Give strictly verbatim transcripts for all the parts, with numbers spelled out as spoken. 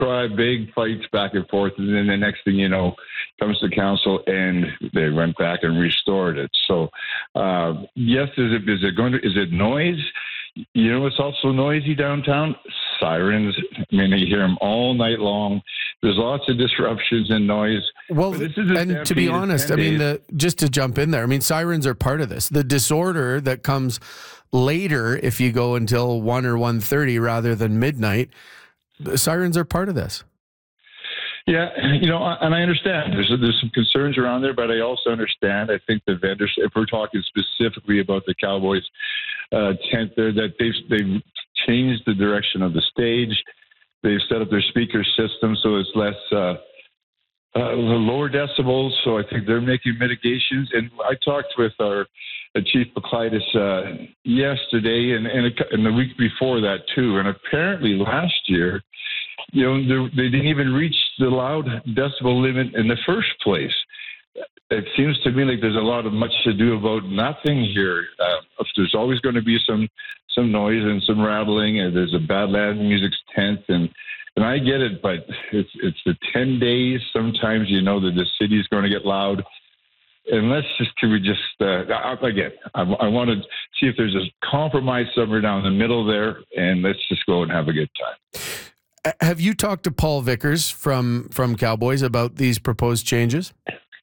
cry, big fights back and forth, and then the next thing you know, comes to council and they went back and restored it. So, uh, yes, is it is it going to is it noise? You know, it's also noisy downtown. Sirens. I mean, you hear them all night long. There's lots of disruptions and noise. Well, this is and to be honest, I mean, the, just to jump in there, I mean, sirens are part of this. The disorder that comes later, if you go until one or one thirty rather than midnight, the sirens are part of this. Yeah, you know, and I understand there's there's some concerns around there, but I also understand. I think the vendors, if we're talking specifically about the Cowboys uh, tent there, that they've they've changed the direction of the stage. They've set up their speaker system so it's less uh, uh, lower decibels. So I think they're making mitigations. And I talked with our uh, Chief Baclitis uh, yesterday and, and, a, and the week before that too. And apparently last year, you know, they didn't even reach the loud decibel limit in the first place. It seems to me like there's a lot of much to do about nothing here. Uh, there's always going to be some some noise and some rattling, and there's a Badland Music's tent, and and I get it, but it's it's the ten days. Sometimes you know that the city's going to get loud, and let's just can we just uh, again? I, I want to see if there's a compromise somewhere down the middle there, and let's just go and have a good time. Have you talked to Paul Vickers from from Cowboys about these proposed changes?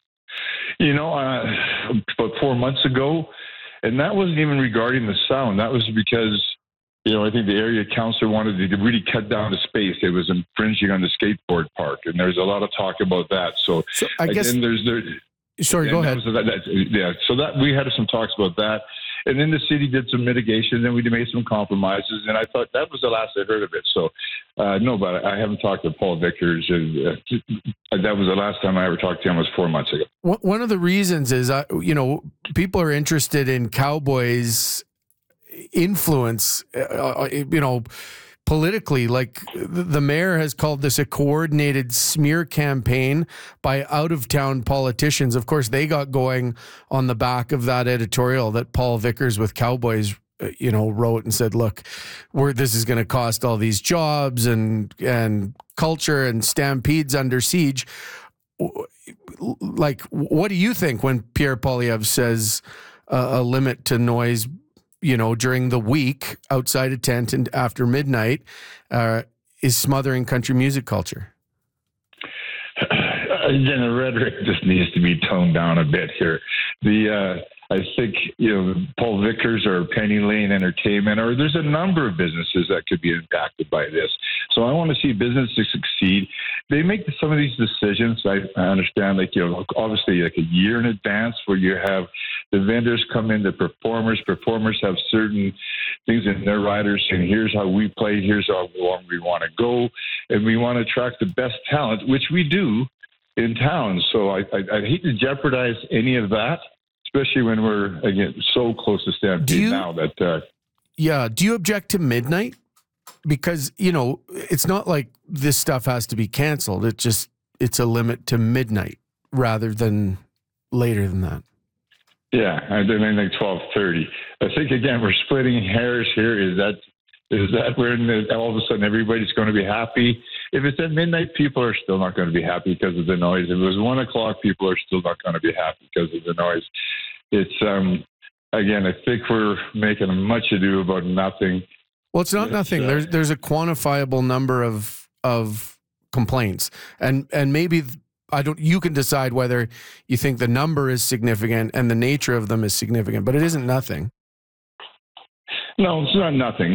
You know, uh, about four months ago, and that wasn't even regarding the sound. That was because, you know, I think the area council wanted to really cut down the space. It was infringing on the skateboard park, and there's a lot of talk about that. So, so I guess there's there. Sorry, go ahead. That, that, yeah, so that we had some talks about that. And then the city did some mitigation, and we made some compromises, and I thought that was the last I heard of it. So, uh, no, but I haven't talked to Paul Vickers. And, uh, that was the last time I ever talked to him was four months ago. One of the reasons is, uh, you know, people are interested in Cowboys' influence, uh, you know, politically. Like the mayor has called this a coordinated smear campaign by out-of-town politicians. Of course, they got going on the back of that editorial that Paul Vickers with Cowboys, you know, wrote and said, look, we're, this is going to cost all these jobs and, and culture, and Stampede's under siege. Like, what do you think when Pierre Poilievre says uh, a limit to noise, you know, during the week outside a tent and after midnight uh, is smothering country music culture? Again, the rhetoric just needs to be toned down a bit here. The uh, I think, you know, Paul Vickers or Penny Lane Entertainment, or there's a number of businesses that could be impacted by this. So I want to see businesses succeed. They make some of these decisions. I, I understand, like, you know, obviously like a year in advance where you have the vendors come in, the performers. Performers have certain things in their riders saying, here's how we play, here's how long we want to go, and we want to attract the best talent, which we do in town. So I, I, I hate to jeopardize any of that, especially when we're, again, so close to Stampede you, now that... Uh, yeah. Do you object to midnight? Because, you know, it's not like this stuff has to be canceled. It just, it's a limit to midnight rather than later than that. Yeah, I mean, like twelve thirty. I think, again, we're splitting hairs here. Is that is that when all of a sudden everybody's going to be happy? If it's at midnight, people are still not going to be happy because of the noise. If it was one o'clock, people are still not going to be happy because of the noise. It's, um, again, I think we're making much ado about nothing. Well, it's not it's, nothing. Uh, there's there's a quantifiable number of of complaints, and and maybe I don't. You can decide whether you think the number is significant and the nature of them is significant, but it isn't nothing. No, it's not nothing.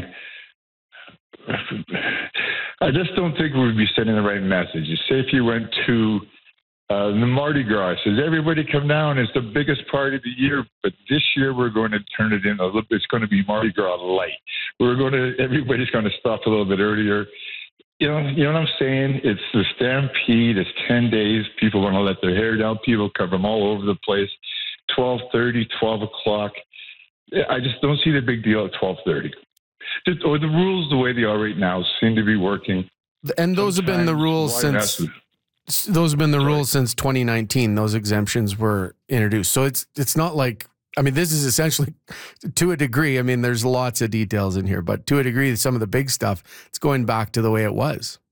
I just don't think we'd be sending the right message. Say if you went to uh, the Mardi Gras, says everybody come down. It's the biggest party of the year, but this year we're going to turn it in a little bit. It's going to be Mardi Gras light. We're going to. Everybody's going to stop a little bit earlier. You know, you know what I'm saying? It's the Stampede. It's ten days. People want to let their hair down. People come from all over the place. twelve thirty, twelve o'clock. I just don't see the big deal at twelve thirty. Just, or the rules, the way they are right now, seem to be working. And those Sometimes have been the rules since. To, those have been the sorry. rules since twenty nineteen. Those exemptions were introduced. So it's it's not like. I mean, this is essentially, to a degree, I mean, there's lots of details in here, but to a degree, some of the big stuff, it's going back to the way it was.